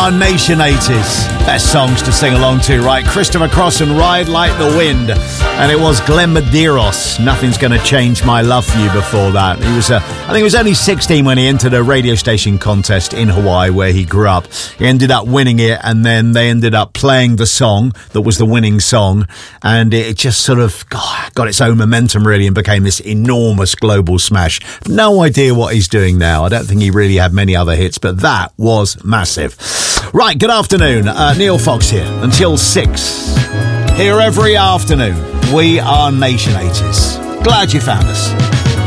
are Nation 80s. Best songs to sing along to, right? Christopher Cross and Ride Like the Wind. And it was Glenn Medeiros, Nothing's Gonna Change My Love For You before that. He was, I think he was only 16 when he entered a radio station contest in Hawaii where he grew up. He ended up winning it, and then they ended up playing the song that was the winning song. And it just sort of got its own momentum, really, and became this enormous global smash. No idea what he's doing now. I don't think he really had many other hits, but that was massive. Right, good afternoon. Neil Fox here until 6. Here every afternoon. We are Nation 80s. Glad you found us.